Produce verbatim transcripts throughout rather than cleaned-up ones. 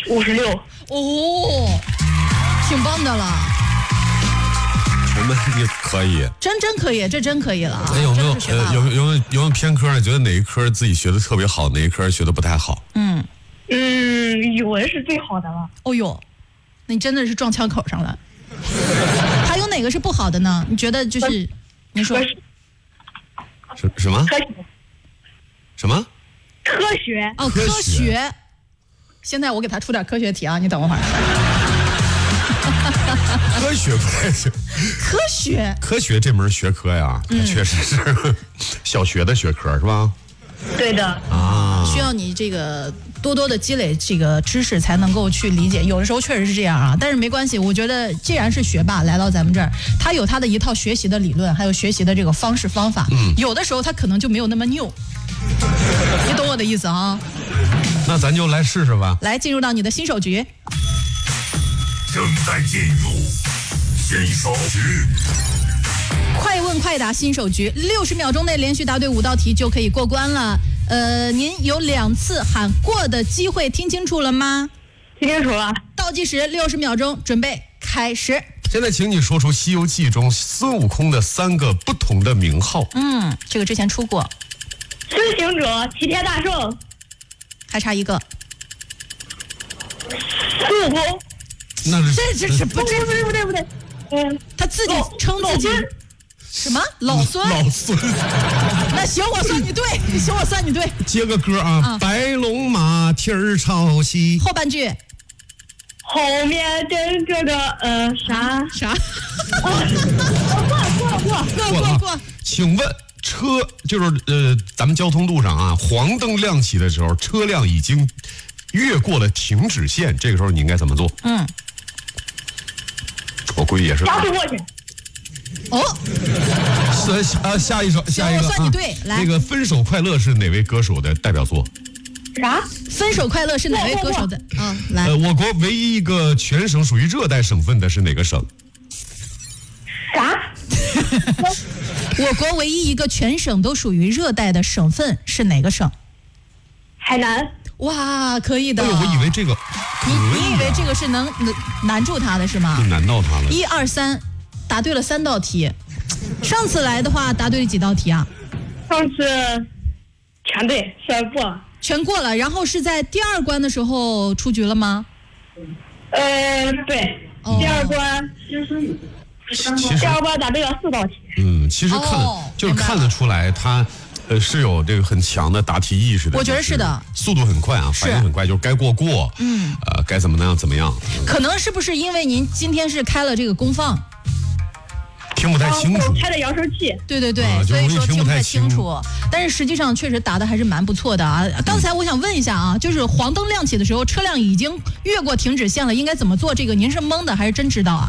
五十六。 哦，挺棒的了。 我们也可以， 真真可以，这真可以了啊！ 哎，有没有呃有有有有没有偏科呢？觉得哪一科自己学的特别好，哪一科学的不太好？ 嗯嗯，语文是最好的了。 哦呦，那你真的是撞枪口上了。还有哪个是不好的呢？你觉得就是，你说什什么？ 科学？ 什么？ 科学？ 哦，科学。现在我给他出点科学题啊，你等我会儿。 科学不太行。 科学， 科学这门学科呀，它确实是小学的学科，是吧？ 对的啊， 需要你这个多多的积累这个知识，才能够去理解。有的时候确实是这样啊，但是没关系。我觉得既然是学霸来到咱们这儿，他有他的一套学习的理论，还有学习的这个方式方法。嗯，有的时候他可能就没有那么拗，你懂我的意思啊？ 那咱就来试试吧。 来，进入到你的新手局。 正在进入新手局， 快问快答新手局，六十秒钟内连续答对五道题就可以过关了。呃，您有两次喊过的机会，听清楚了吗？ 听清楚了。 倒计时六十秒钟，准备开始。 现在请你说出《西游记》中孙悟空的三个不同的名号。 嗯，这个之前出过。 孙行者、齐天大圣， 还差一个。 孙悟空。 那是这这这不这不对不对不对，嗯， 他自己称自己什么老孙？ 老孙。 那行，我算你对，行，我算你对。 接个歌啊，啊白龙马蹄儿朝西。 后半句。 后面跟着个呃啥啥？ 过过过过过过。 请问车就是呃咱们交通路上啊，黄灯亮起的时候，车辆已经越过了停止线，这个时候你应该怎么做？ 嗯。 我估计也是加速过去。 哦， 是啊，下一首，下一个， 我算你对，来， 那个《分手快乐》是哪位歌手的代表作？ 啥？ 分手快乐是哪位歌手的？嗯，来， 呃，我国唯一一个全省属于热带省份的是哪个省？ 啥？ 我国唯一一个全省都属于热带的省份是哪个省？ 海南。 哇，可以的。 哎呦，我以为这个， 你你以为这个是能难住他的是吗？ 就难到他了。 一二三，答对了三道题。上次来的话，答对了几道题啊？ 上次全对，全过了。 全过了，然后是在第二关的时候出局了吗？ 呃，对，哦、第二关就是第二关答对了四道题。 嗯，其实看、哦、就是看得出来他。呃，是有这个很强的答题意识的， 我觉得是的， 速度很快啊，反应很快，就是该过过，嗯，呃，该怎么样怎么样。 可能是不是因为您今天是开了这个功放， 听不太清楚， 开的扬声器， 对对对， 啊、 所以说听不太清楚。但是实际上确实答的还是蛮不错的啊。刚才我想问一下啊，就是黄灯亮起的时候，车辆已经越过停止线了，应该怎么做？这个您是蒙的还是真知道啊？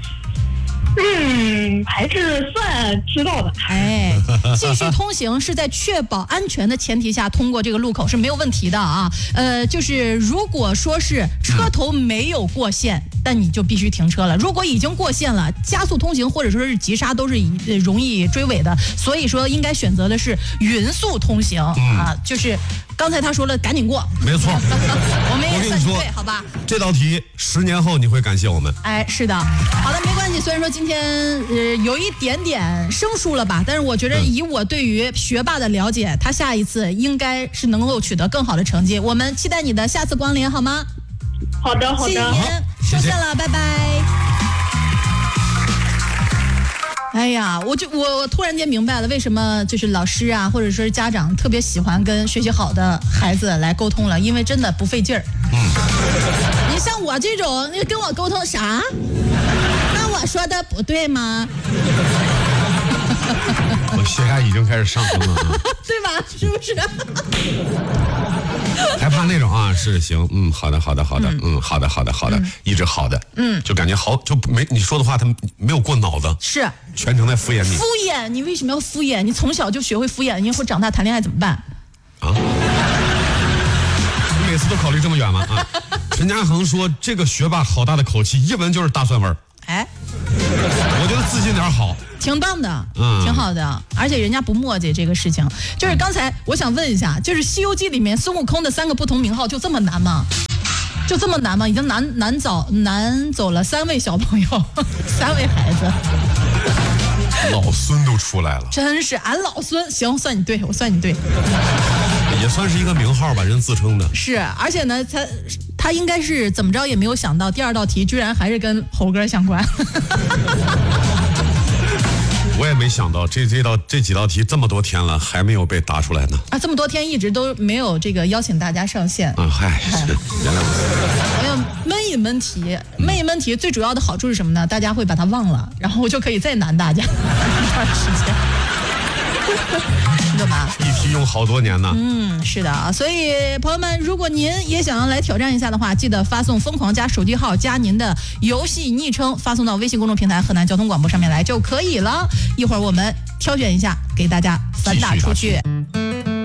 嗯，还是算知道的。 哎，继续通行是在确保安全的前提下通过这个路口是没有问题的啊。呃，就是如果说是车头没有过线，但你就必须停车了。如果已经过线了，加速通行或者说是急刹都是容易追尾的，所以说应该选择的是匀速通行、嗯、啊。就是刚才他说了，赶紧过， 没错。 我们也算对，好吧？ 这道题十年后你会感谢我们。 哎，是的。好的，没关系。虽然说今天呃有一点点生疏了吧，但是我觉得以我对于学霸的了解，他下一次应该是能够取得更好的成绩。我们期待你的下次光临，好吗？ 好的，好的。 谢谢您，收线了，拜拜。哎呀，我就我我突然间明白了，为什么就是老师啊，或者说是家长特别喜欢跟学习好的孩子来沟通了，因为真的不费劲儿。嗯，你像我这种，你跟我沟通啥？那我说的不对吗？ 我血压已经开始上升了， 对吧？是不是？ 还怕那种啊？是行，嗯，好的，好的，好的，嗯，嗯好的，好的，好的，嗯、一直好的，嗯，就感觉好，就没你说的话，他没有过脑子， 是全程在敷衍你。 敷衍？你为什么要敷衍？你从小就学会敷衍，你以后长大谈恋爱怎么办？ 啊？你每次都考虑这么远吗？啊？陈嘉恒说这个学霸好大的口气，一闻就是大蒜味儿。 哎， 我觉得自信点好， 挺棒的，嗯，挺好的，而且人家不墨迹这个事情。就是刚才我想问一下，就是《西游记》里面孙悟空的三个不同名号就这么难吗？ 就这么难吗？已经难难走难走了三位小朋友，三位孩子。 老孙都出来了， 真是俺老孙。行，算你对，我算你对， 也算是一个名号吧，人自称的。 是，而且呢，他他应该是怎么着也没有想到，第二道题居然还是跟猴哥相关。 我也没想到这这道这几道题这么多天了还没有被答出来呢。 啊，这么多天一直都没有这个邀请大家上线。 啊，嗨，原来我要闷一闷题，闷一闷题最主要的好处是什么呢？大家会把它忘了，然后我就可以再难大家一段时间。你懂吗？ 一题用好多年呢。 嗯，是的啊，所以朋友们，如果您也想要来挑战一下的话，记得发送疯狂加手机号加您的游戏昵称，发送到微信公众平台河南交通广播上面来就可以了。一会儿我们挑选一下，给大家反打出去。